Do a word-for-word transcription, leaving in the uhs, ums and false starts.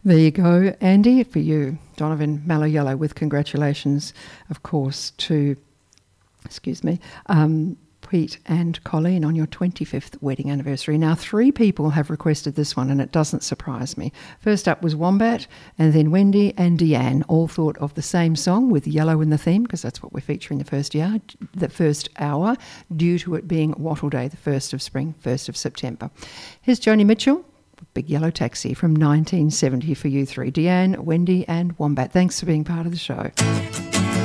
There you go, Andy, for you. Donovan Mallow Yellow, with congratulations, of course, to, excuse me, um, Pete and Colleen on your twenty-fifth wedding anniversary. Now, three people have requested this one, and it doesn't surprise me. First up was Wombat, and then Wendy and Deanne all thought of the same song with yellow in the theme, because that's what we're featuring the first year, the first hour, due to it being Wattle Day, the first of spring, first of September. Here's Joni Mitchell, Big Yellow Taxi from nineteen seventy for you three. Deanne, Wendy and Wombat, thanks for being part of the show.